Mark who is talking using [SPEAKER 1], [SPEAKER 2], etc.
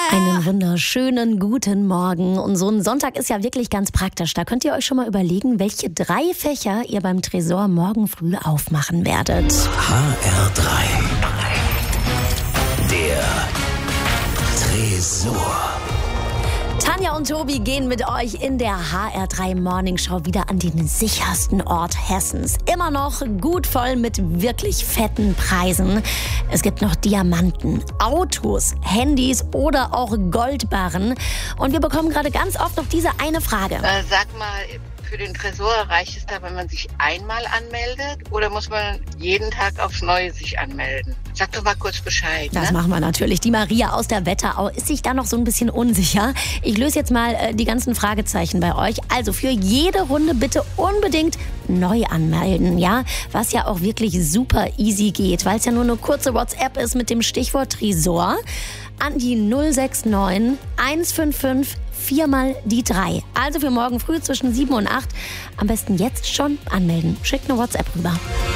[SPEAKER 1] Einen wunderschönen guten Morgen. Und so ein Sonntag ist ja wirklich ganz praktisch. Da könnt ihr euch schon mal überlegen, welche 3 Fächer ihr beim Tresor morgen früh aufmachen werdet.
[SPEAKER 2] HR3. Der Tresor.
[SPEAKER 1] Tanja und Tobi gehen mit euch in der HR3 Morning Show wieder an den sichersten Ort Hessens. Immer noch gut voll mit wirklich fetten Preisen. Es gibt noch Diamanten, Autos, Handys oder auch Goldbarren. Und wir bekommen gerade ganz oft noch diese eine Frage.
[SPEAKER 3] Sag mal, für den Tresor reicht es da, wenn man sich einmal anmeldet? Oder muss man jeden Tag aufs Neue sich anmelden? Sag doch mal kurz Bescheid.
[SPEAKER 1] Das machen wir natürlich. Die Maria aus der Wetterau ist sich da noch so ein bisschen unsicher. Ich löse jetzt mal die ganzen Fragezeichen bei euch. Also für jede Runde bitte unbedingt neu anmelden, ja? Was ja auch wirklich super easy geht, weil es ja nur eine kurze WhatsApp ist mit dem Stichwort Tresor an die 069 155 4 mal die 3. Also für morgen früh zwischen 7 und 8 am besten jetzt schon anmelden. Schickt eine WhatsApp rüber.